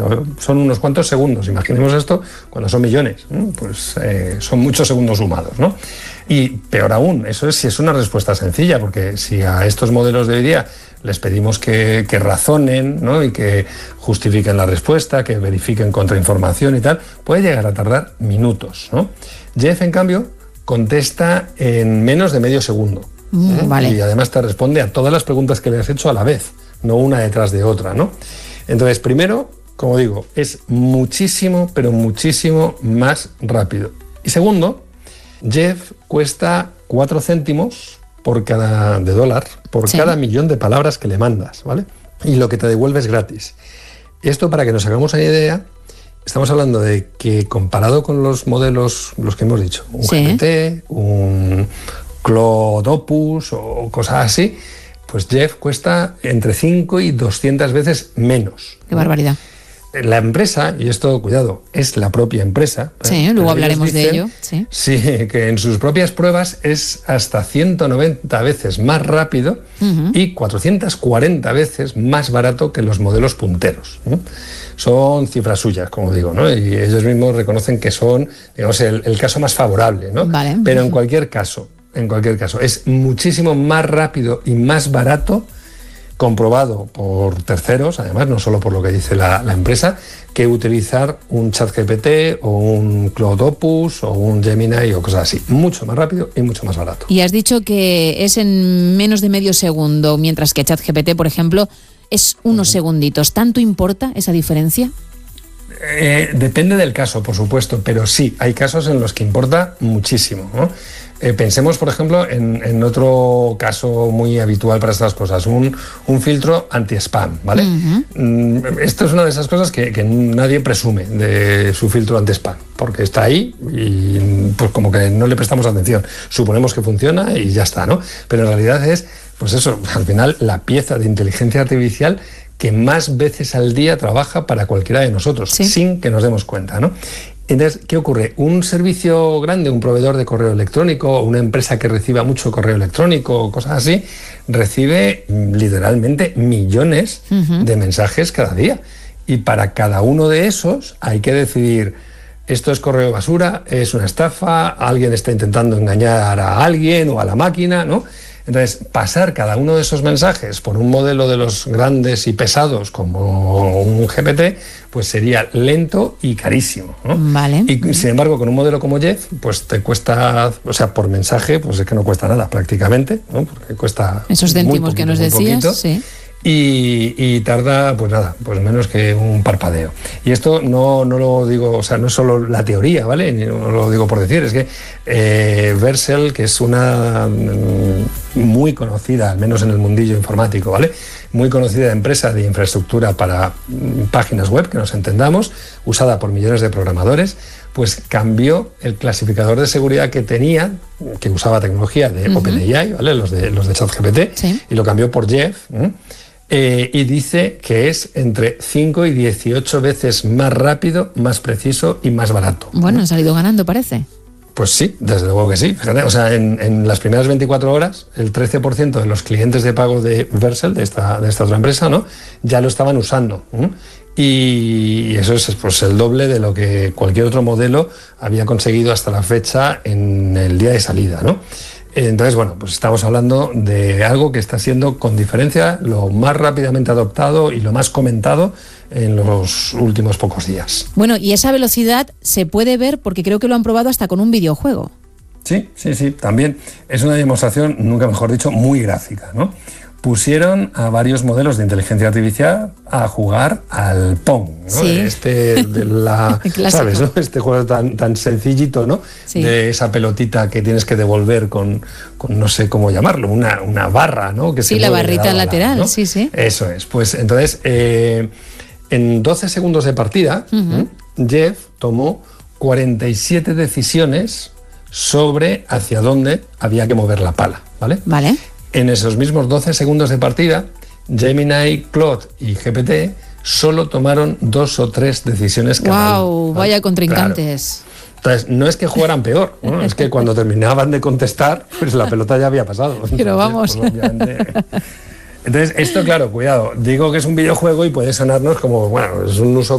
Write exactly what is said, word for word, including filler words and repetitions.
pero son unos cuantos segundos. Imaginemos esto cuando son millones, ¿no? Pues eh, son muchos segundos sumados, ¿no? Y peor aún, eso es si es una respuesta sencilla, porque si a estos modelos de hoy día les pedimos que, que razonen, ¿no? Y que justifiquen la respuesta, que verifiquen contrainformación y tal, puede llegar a tardar minutos, ¿no? Jeff, en cambio, contesta en menos de medio segundo. Mm, vale. Y además te responde a todas las preguntas que le has hecho a la vez, no una detrás de otra, ¿no? Entonces, primero, como digo, es muchísimo, pero muchísimo más rápido. Y segundo, Jeff cuesta cuatro céntimos por cada, de dólar por sí. cada millón de palabras que le mandas, ¿vale? Y lo que te devuelve es gratis. Esto, para que nos hagamos una idea, estamos hablando de que comparado con los modelos, los que hemos dicho, un sí. G P T, un Claude Opus o cosas así, pues Jeff cuesta entre cinco y doscientas veces menos. ¡Qué barbaridad! La empresa, y esto, cuidado, es la propia empresa. Sí, luego hablaremos dicen, de ello. Sí. sí, que en sus propias pruebas es hasta ciento noventa veces más rápido uh-huh. y cuatrocientas cuarenta veces más barato que los modelos punteros, ¿no? Son cifras suyas, como digo, ¿no? Y ellos mismos reconocen que son, digamos, el, el caso más favorable, ¿no? Vale. Pero en cualquier caso, en cualquier caso, es muchísimo más rápido y más barato, comprobado por terceros, además, no solo por lo que dice la, la empresa, que utilizar un ChatGPT o un Claude Opus o un Gemini o cosas así. Mucho más rápido y mucho más barato. Y has dicho que es en menos de medio segundo, mientras que ChatGPT, por ejemplo, es unos uh-huh. segunditos. ¿Tanto importa esa diferencia? Eh, depende del caso, por supuesto, pero sí, hay casos en los que importa muchísimo, ¿no? Eh, pensemos, por ejemplo, en, en otro caso muy habitual para estas cosas, un, un filtro anti-spam, ¿vale? Uh-huh. Esto es una de esas cosas que, que nadie presume de su filtro anti-spam, porque está ahí y pues como que no le prestamos atención. Suponemos que funciona y ya está, ¿no? Pero en realidad es, pues eso, al final, la pieza de inteligencia artificial que más veces al día trabaja para cualquiera de nosotros, sí. sin que nos demos cuenta, ¿no? Entonces, ¿qué ocurre? Un servicio grande, un proveedor de correo electrónico, una empresa que reciba mucho correo electrónico, cosas así, recibe literalmente millones uh-huh. de mensajes cada día. Y para cada uno de esos hay que decidir, esto es correo basura, es una estafa, alguien está intentando engañar a alguien o a la máquina, ¿no? Entonces, pasar cada uno de esos mensajes por un modelo de los grandes y pesados como un G P T, pues sería lento y carísimo, ¿no? Vale. Y sin embargo, con un modelo como Jeff, pues te cuesta, o sea, por mensaje, pues es que no cuesta nada prácticamente, ¿no? Porque cuesta esos céntimos muy poquito, que nos muy decías, poquito, sí. Y, y tarda, pues nada, pues menos que un parpadeo. Y esto no, no lo digo, o sea, no es solo la teoría, ¿vale? No lo digo por decir, es que eh, Vercel, que es una mm, muy conocida, al menos en el mundillo informático, ¿vale? Muy conocida empresa de infraestructura para mm, páginas web, que nos entendamos, usada por millones de programadores, pues cambió el clasificador de seguridad que tenía, que usaba tecnología de uh-huh. OpenAI, ¿vale? Los de, los de ChatGPT, sí. y lo cambió por Jeff, ¿eh? Eh, y dice que es entre cinco y dieciocho veces más rápido, más preciso y más barato. Bueno, han salido ganando, parece. Pues sí, desde luego que sí. Fíjate, o sea, en, en las primeras veinticuatro horas, el trece por ciento de los clientes de pago de Vercel, de esta, de esta otra empresa, ¿no? ya lo estaban usando. ¿eh? Y eso es pues, el doble de lo que cualquier otro modelo había conseguido hasta la fecha en el día de salida, ¿no? Entonces, bueno, pues estamos hablando de algo que está siendo, con diferencia, lo más rápidamente adoptado y lo más comentado en los últimos pocos días. Bueno, y esa velocidad se puede ver porque creo que lo han probado hasta con un videojuego. Sí, sí, sí, también. Es una demostración, nunca mejor dicho, muy gráfica, ¿no? Pusieron a varios modelos de inteligencia artificial a jugar al Pong, ¿no? Sí. Este de la, ¿sabes, no? Este juego tan, tan sencillito, ¿no? Sí. De esa pelotita que tienes que devolver con, con no sé cómo llamarlo, una, una barra, ¿no? Que sí, se la mueve barrita de lado a lateral, lado, ¿no? sí, sí. Eso es. Pues entonces, eh, en doce segundos de partida, uh-huh. ¿eh? Jeff tomó cuarenta y siete decisiones sobre hacia dónde había que mover la pala, ¿vale? Vale. En esos mismos doce segundos de partida, Gemini, Claude y G P T solo tomaron dos o tres decisiones cada uno. ¡Wow! Vaya contrincantes. Claro. Entonces, no es que jugaran peor, ¿no? Es que cuando terminaban de contestar, pues la pelota ya había pasado. Pero Entonces, vamos. Pues, obviamente... Entonces, esto, claro, cuidado. Digo que es un videojuego y puede sonarnos como, bueno, es un uso